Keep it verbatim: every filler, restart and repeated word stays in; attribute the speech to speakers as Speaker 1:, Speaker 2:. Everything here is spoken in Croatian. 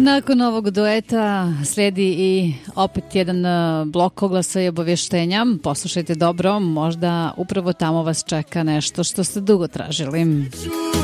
Speaker 1: Nakon ovog dueta sledi i opet jedan blok oglasa i obavještenja. Poslušajte dobro, možda upravo tamo vas čeka nešto što ste dugo tražili.